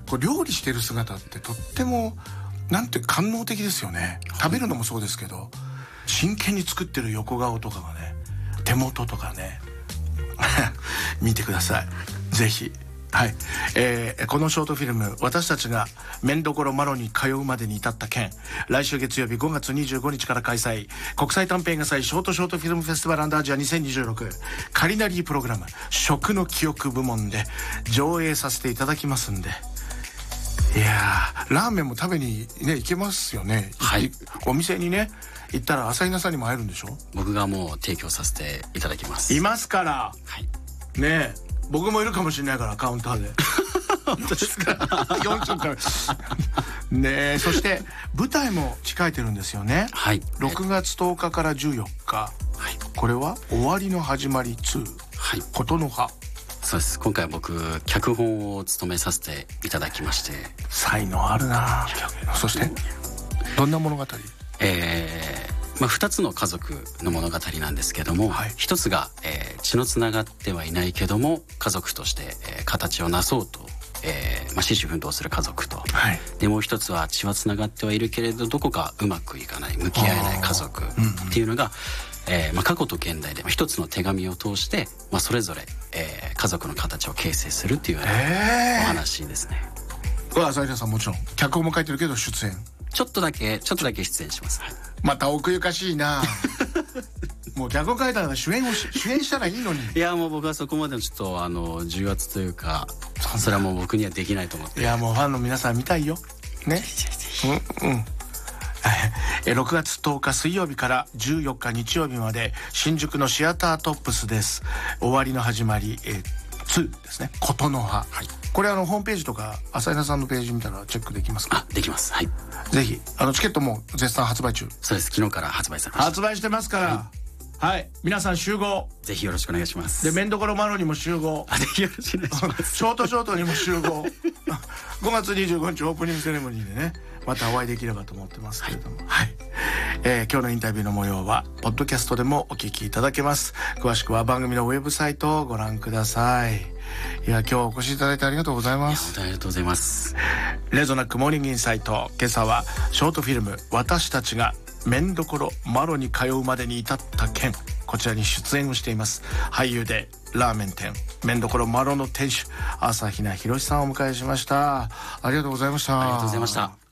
こう料理してる姿ってとってもなんて官能的ですよね。食べるのもそうですけど、真剣に作ってる横顔とかがね、手元とかね見てくださいぜひ。はい、このショートフィルム、私たちが麺どころマロに通うまでに至った件、来週月曜日5月25日から開催、国際短編映画祭ショートフィルムフェスティバルアジア2026カリナリープログラム食の記憶部門で上映させていただきますんで、いやー、ラーメンも食べにね行けますよね。 はい、 お店にね行ったら朝比奈さんにも会えるんでしょ。僕がもう提供させていただきます。 いますから、 はい、 ねえ、僕もいるかもしれないからカウンターで本当ですか 40回ねえ、そして舞台も控えてるんですよね。 はい、 6月10日から14日、はい、これは終わりの始まり2、はい、琴の葉。 そうです。今回僕脚本を務めさせていただきまして。 才能あるな。そしてどんな物語 ？2つの家族の物語なんですけども、はい、1つが、血のつながってはいないけども家族として、形をなそうと、獅子奮闘する家族と、はい、でもう1つは血はつながってはいるけれどどこかうまくいかない向き合えない家族っていうのが、過去と現代で1つの手紙を通して、それぞれ、家族の形を形成するっていうようなお話ですね。 これは朝比奈さんもちろん脚本も書いてるけど出演ちょっとだけ出演します。 また奥ゆかしいなもう脚本書いたら主演したらいいのに。いやもう僕はそこまでのちょっと重圧というか、それはもう僕にはできないと思って。 いやもうファンの皆さん見たいよね。6月10日水曜日から14日日曜日まで新宿のシアタートップスです。終わりの始まり、2ですね。琴の葉、はい、これホームページとか朝比奈さんのページ見たらチェックできますか？ できます。はい、 ぜひチケットも絶賛発売中。 そうです。昨日から発売されました。 発売してますから、はい、皆さん集合ぜひよろしくお願いします。 で麺どころマロにも集合ぜひよろしくお願いしますショートにも集合5月25日オープニングセレモニーでねまたお会いできればと思ってますけれども、はい、今日のインタビューの模様はポッドキャストでもお聞きいただけます。詳しくは番組のウェブサイトをご覧ください。いや今日お越しいただいてありがとうございます。 本当にありがとうございます。 レゾナックモーニングインサイト、今朝はショートフィルム私たちが麺どころマロに通うまでに至った件、こちらに出演をしています俳優でラーメン店麺どころマロの店主朝比奈博さんをお迎えしました。ありがとうございました。 ありがとうございました。